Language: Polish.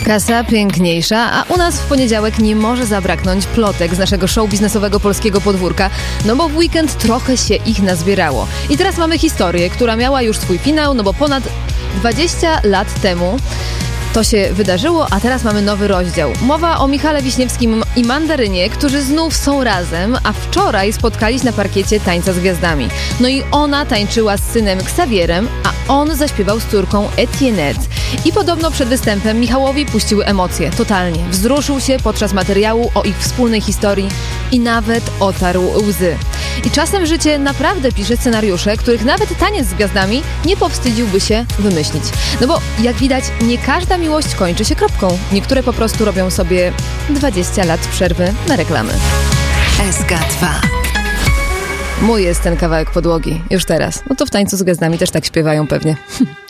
Kasa piękniejsza, a u nas w poniedziałek nie może zabraknąć plotek z naszego show biznesowego polskiego podwórka, no bo w weekend trochę się ich nazbierało. I teraz mamy historię, która miała już swój finał, no bo ponad 20 lat temu to się wydarzyło, a teraz mamy nowy rozdział. Mowa o Michale Wiśniewskim i Mandarynie, którzy znów są razem, a wczoraj spotkali się na parkiecie Tańca z Gwiazdami. No i ona tańczyła z synem Xavierem, a on zaśpiewał z córką Etiennette. I podobno przed występem Michałowi puściły emocje, totalnie. Wzruszył się podczas materiału o ich wspólnej historii i nawet otarł łzy. I czasem życie naprawdę pisze scenariusze, których nawet Taniec z Gwiazdami nie powstydziłby się wymyślić. No bo jak widać, nie każda miłość kończy się kropką. Niektóre po prostu robią sobie 20 lat przerwy na reklamy. SK2. Mój jest ten kawałek podłogi, już teraz. No to w Tańcu z Gwiazdami też tak śpiewają pewnie.